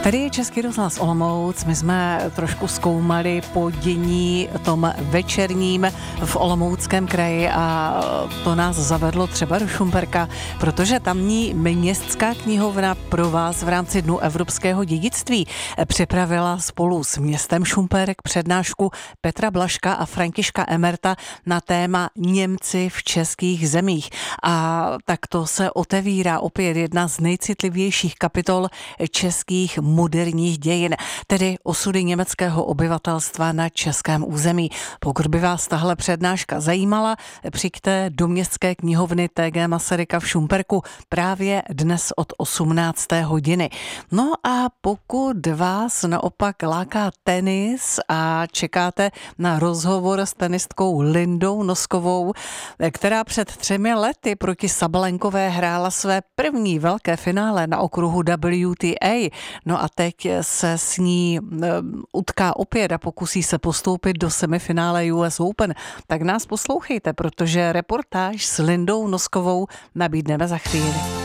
Tady je Český rozhlas Olomouc. My jsme trošku zkoumali po dění tom večerním v Olomouckém kraji a to nás zavedlo třeba do Šumperka, protože tamní městská knihovna pro vás v rámci Dnu evropského dědictví připravila spolu s městem Šumperk přednášku Petra Blažka a Františka Emerta na téma Němci v českých zemích. A takto se otevírá opět jedna z nejcitlivějších kapitol českých moderních dějin, tedy osudy německého obyvatelstva na českém území. Pokud by vás tahle přednáška zajímala, přijďte do městské knihovny TG Masaryka v Šumperku právě dnes od 18. hodiny. No a pokud vás naopak láká tenis a čekáte na rozhovor s tenistkou Lindou Noskovou, která před 3 lety proti Sabalenkové hrála své první velké finále na okruhu WTA, no a teď se s ní utká opět a pokusí se postoupit do semifinále US Open, tak nás poslouchejte, protože reportáž s Lindou Noskovou nabídneme za chvíli.